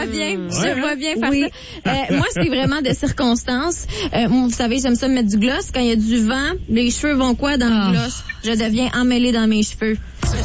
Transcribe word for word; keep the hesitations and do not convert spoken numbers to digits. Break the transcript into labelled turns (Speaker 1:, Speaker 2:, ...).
Speaker 1: vois bien.
Speaker 2: Ouais.
Speaker 1: Je vois bien faire
Speaker 3: Oui.
Speaker 1: ça. Euh, moi, c'est vraiment de circonstances. Euh, vous savez, j'aime ça mettre du gloss. Quand il y a du vent, les cheveux vont quoi dans
Speaker 3: Ah.
Speaker 1: le gloss? Je deviens emmêlée dans mes cheveux.